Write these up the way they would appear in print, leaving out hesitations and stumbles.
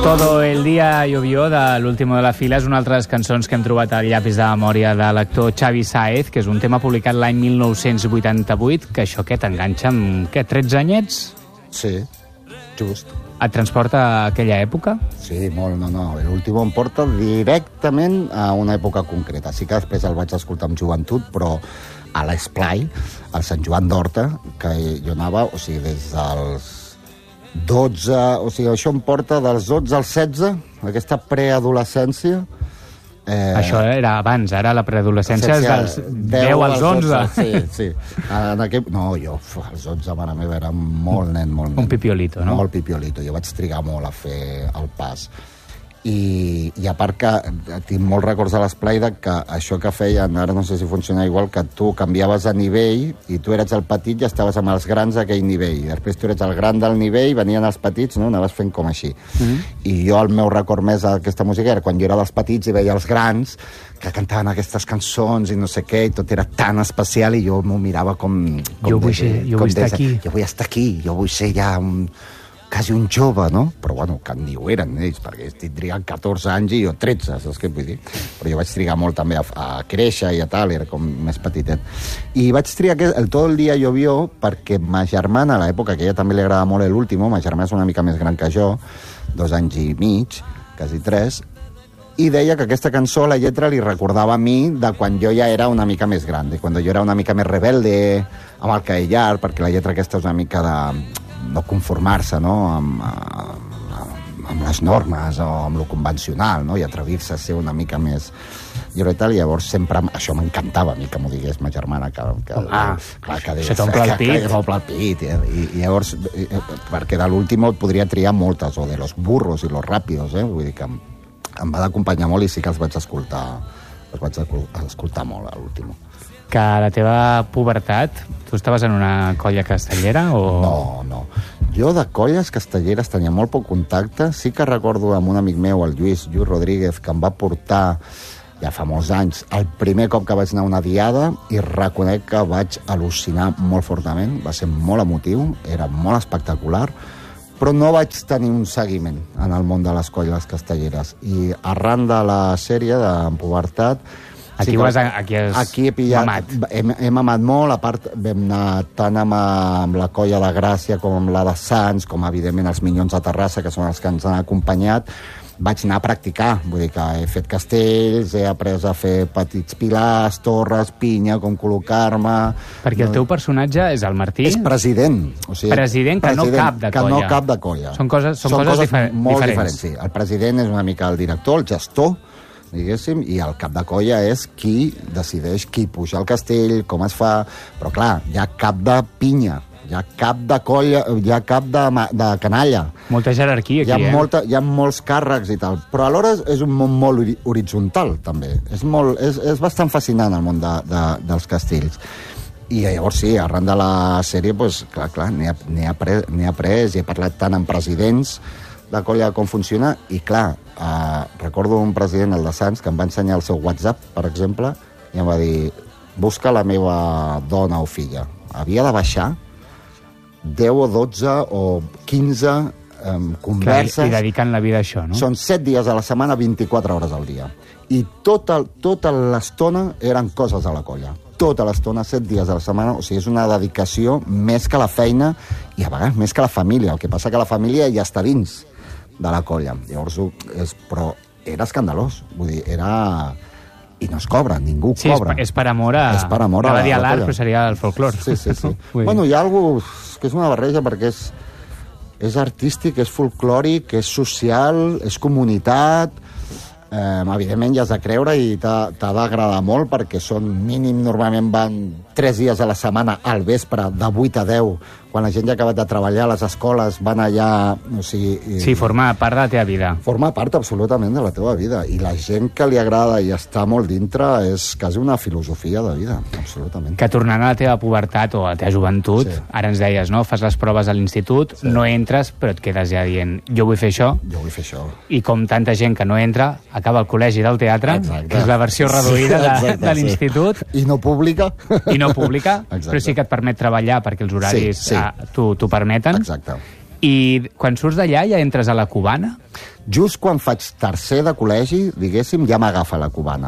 Todo el día llovió, de l'último de la fila, és una altra de les cançons que hem trobat al llapis de memòria de l'actor Xavi Sáez, que és un tema publicat l'any 1988, que això què t'enganxa amb, 13 anyets? Sí, just. Et transporta a aquella època? Sí, molt, no. L'últim em porta directament a una època concreta. Sí que després el vaig escoltar amb joventut, però a l'Esplai, al Sant Joan d'Horta, que jo anava, o sigui, des dels 12, o sigui, això em porta dels 12 als 16, aquesta preadolescència. Això era abans, ara la preadolescència és dels 10 als 11. Sí. No, jo, als 11, mare meva, era molt nen. Un pipiolito, no? Molt pipiolito. Jo vaig trigar molt a fer el pas. I a part que tinc molts records de l'Esplai que això que feien, ara no sé si funciona igual, que tu canviaves de nivell i tu eres el petit i estaves amb els grans d'aquell nivell. I després tu eres el gran del nivell, venien els petits, no? Anaves fent com així. I jo el meu record més d'aquesta música era quan jo era dels petits i veia els grans que cantaven aquestes cançons i no sé què, i tot era tan especial i jo m'ho mirava com jo vull estar aquí. Jo vull estar aquí, jo vull ser ja quasi un jove, no? Però, bueno, que ni ho eren ells, perquè tindrien 14 anys i jo 13, saps què vull dir? Però jo vaig trigar molt també a créixer i a tal, era com més petitet. I vaig trigar el Todo el día llovió perquè ma germana, a l'època, que a ella també li agrada molt l'último, ma germana és una mica més gran que jo, 2 anys i mig, quasi 3, i deia que aquesta cançó, la lletra, li recordava a mi de quan jo ja era una mica més gran, de quan jo era una mica més rebelde, amb el caellar, perquè la lletra aquesta és una mica de no conformar-se, no?, amb les normes o amb lo convencional, no?, i atrevir-se a ser una mica més lliure i tal, i llavors sempre això m'encantava a mi que m'ho digués ma germana, que això t'omple el pit. M'omple el pit, i llavors, perquè de l'últim et podria triar moltes, o de los burros i los rápidos, vull dir que em va d'acompanyar molt i sí que els vaig escoltar molt a l'últim. Que a la teva pubertat, tu estaves en una colla castellera o...? No. Jo de colles castelleres tenia molt poc contacte. Sí que recordo amb un amic meu, el Lluís Rodríguez, que em va portar ja fa molts anys, el primer cop que vaig anar a una diada, i reconec que vaig al·lucinar molt fortament. Va ser molt emotiu, era molt espectacular, però no vaig tenir un seguiment en el món de les colles castelleres. I arran de la sèrie de pubertat, Aquí he pillat, mamat. Hem amat molt, a part vam anar tant amb la colla de Gràcia com amb la de Sants, com evidentment els Minyons de Terrassa, que són els que ens han acompanyat. Vaig anar a practicar, vull dir que he fet castells, he après a fer petits pilars, torres, pinya, com col·locar-me... Perquè el teu personatge és el Martí? És president. O sigui, president que no cap de colla. Que no cap de colla. Són coses molt diferents. Sí. El president és una mica el director, el gestor, diguéssim, i el cap de colla és qui decideix qui puja al castell, com es fa, però clar, hi ha cap de pinya, hi ha cap de colla, hi ha cap de canalla. Molta jerarquia aquí, hi ha molts càrrecs i tal, però alhora és un món molt horitzontal, també. És bastant fascinant el món dels castells. I llavors sí, arran de la sèrie, doncs, clar, n'he après i he parlat tant amb presidents de colla com funciona, i clar, recordo un president, el de Sants, que em va ensenyar el seu WhatsApp, per exemple, i em va dir, busca la meva dona o filla. Havia de baixar 10 o 12 o 15 converses. I dedicant la vida a això, no? Són 7 dies a la setmana, 24 hores al dia. I tota l'estona eren coses a la colla. Tota l'estona, 7 dies a la setmana, o sigui, és una dedicació més que la feina i a vegades més que la família. El que passa que la família ja està dins de la colla. Llavors, però era escandalós. Vull dir, era... I no es cobra, ningú cobra. És per amor a... És per amor a la colla. Dir a l'art, però seria el folclor. Sí. Bueno, hi ha alguna cosa que és una barreja, perquè és artístic, és folclòric, és social, és comunitat... evidentment ja has de creure i t'ha d'agradar molt, perquè són mínim, normalment van 3 dies a la setmana al vespre, de 8 a 10, quan la gent ja ha acabat de treballar, les escoles van allà... O sigui, sí, formar part de la teva vida. Formar part absolutament de la teva vida. I la gent que li agrada i està molt dintre és quasi una filosofia de vida, absolutament. Que tornant a la teva pubertat o a la teva joventut, ara ens deies, no? Fas les proves a l'institut, no entres, però et quedes ja dient, jo vull fer això. Jo vull fer això. I com tanta gent que no entra, acaba al col·legi del teatre, que és la versió reduïda de l'institut. I no pública. Però sí que et permet treballar perquè els horaris t'ho permeten. Exacte. I quan surts d'allà ja entres a la cubana? Just quan faig tercer de col·legi, diguéssim, ja m'agafa la cubana.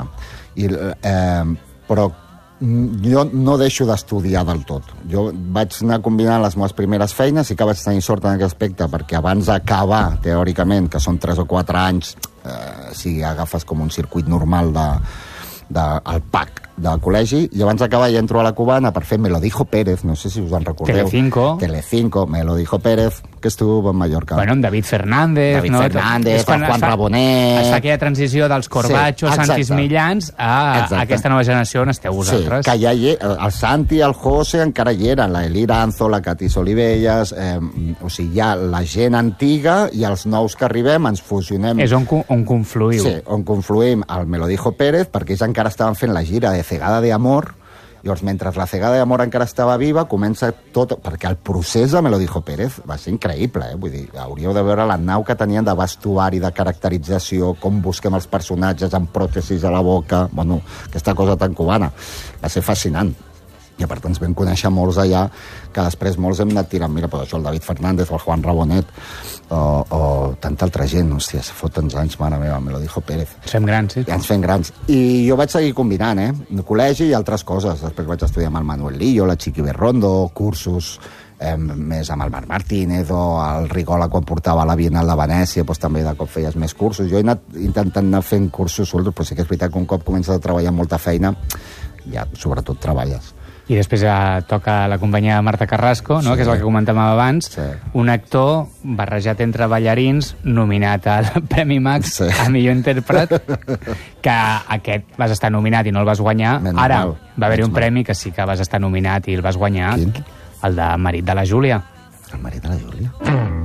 Però jo no deixo d'estudiar del tot. Jo vaig anar combinant les meves primeres feines, sí que vaig tenir sort en aquest aspecte, perquè abans d'acabar, teòricament, que són 3 o 4 anys, si agafes com un circuit normal del PAC del col·legi, i abans d'acabar ja entro a la cubana per fer Me lo dijo Pérez, no sé si us en recordeu. Telecinco, Me lo dijo Pérez, que estuvo en Mallorca. Bueno, amb David Fernández, Juan Rabonet... Es fa aquella transició dels Corbacho, Santis Millans, a aquesta nova generació on esteu vosaltres. Sí, que ja el Santi, el José encara hi eren, la Eli Ranzo, la Cati Olivelles, o sigui, ja la gent antiga i els nous que arribem ens fusionem. És on confluïu. Sí, on confluïm al Me lo dijo Pérez, perquè ells encara estaven fent la gira de Cegada de Amor. Llavors, mentre la Cegada de Amor encara estava viva, comença tot... Perquè el procés de Me lo dijo Pérez va ser increïble, Vull dir, hauríeu de veure la nau que tenien de vestuari, de caracterització, com busquem els personatges amb pròtesis a la boca... Bueno, aquesta cosa tan cubana. Va ser fascinant. I a part ens vam conèixer molts allà, que després molts hem anat tirant, mira, però això, el David Fernández, el Juan Rabonet, o tanta altra gent, hòstia, se fot tants anys, mare meva, Me lo dijo Pérez. Ens fem grans, sí. Ja ens fem grans. I jo vaig seguir combinant, el col·legi i altres coses. Després vaig estudiar amb el Manuel Lillo, la Chiqui Berrondo, cursos més amb el Marc Martínez o el Rigola quan portava a la Bienal de Venècia, doncs també de cop feies més cursos. Jo he anat intentant anar fent cursos solts, però sí que és veritat que un cop comences a treballar amb molta feina, ja sobretot treballes. I després toca la companyia de Marta Carrasco, no? Que és el que comentàvem abans, un actor barrejat entre ballarins, nominat al Premi Max a millor intèrpret, que aquest vas estar nominat i no el vas guanyar. Ara va haver-hi un premi que sí que vas estar nominat i el vas guanyar. Quin? El de Marit de la Júlia. El Marit de la Júlia?